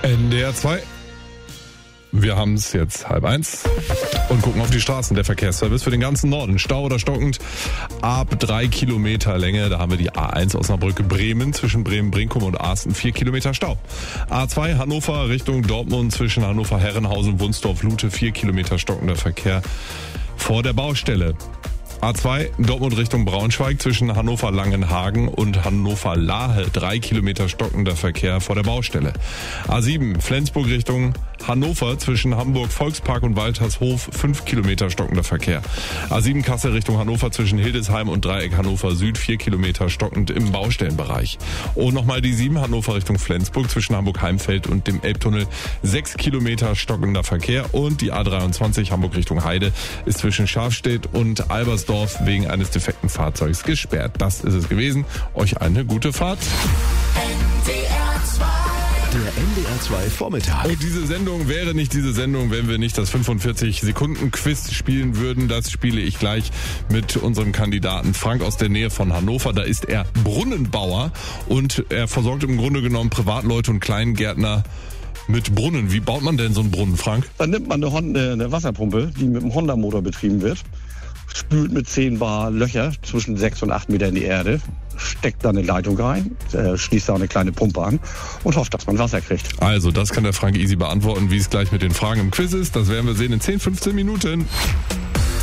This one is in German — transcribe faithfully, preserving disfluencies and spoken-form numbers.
N D R zwei. Wir haben es jetzt halb eins und gucken auf die Straßen. Der Verkehrsservice für den ganzen Norden. Stau oder stockend ab drei Kilometer Länge. Da haben wir die A eins Osnabrück-Bremen zwischen Bremen-Brinkum und Asten. Vier Kilometer Stau. A zwei Hannover Richtung Dortmund zwischen Hannover-Herrenhausen und Wunsdorf-Lute. Vier Kilometer stockender Verkehr vor der Baustelle. A zwei Dortmund Richtung Braunschweig zwischen Hannover-Langenhagen und Hannover-Lahe. Drei Kilometer stockender Verkehr vor der Baustelle. A sieben Flensburg Richtung Hannover zwischen Hamburg-Volkspark und Waltershof. Fünf Kilometer stockender Verkehr. A sieben Kassel Richtung Hannover zwischen Hildesheim und Dreieck Hannover Süd. Vier Kilometer stockend im Baustellenbereich. Und nochmal die sieben Hannover Richtung Flensburg zwischen Hamburg-Heimfeld und dem Elbtunnel. Sechs Kilometer stockender Verkehr. Und die A dreiundzwanzig Hamburg Richtung Heide ist zwischen Scharfstedt und Albersdorf wegen eines defekten Fahrzeugs gesperrt. Das ist es gewesen. Euch eine gute Fahrt. Der N D R zwei Vormittag. Und diese Sendung wäre nicht diese Sendung, wenn wir nicht das fünfundvierzig Sekunden Quiz spielen würden. Das spiele ich gleich mit unserem Kandidaten Frank aus der Nähe von Hannover. Da ist er Brunnenbauer und er versorgt im Grunde genommen Privatleute und Kleingärtner mit Brunnen. Wie baut man denn so einen Brunnen, Frank? Dann nimmt man eine, Honda, eine Wasserpumpe, die mit dem Honda-Motor betrieben wird, spült mit zehn Bar Löcher zwischen sechs und acht Meter in die Erde, steckt da eine Leitung rein, äh, schließt da eine kleine Pumpe an und hofft, dass man Wasser kriegt. Also, das kann der Frank easy beantworten. Wie es gleich mit den Fragen im Quiz ist, das werden wir sehen in zehn, fünfzehn Minuten.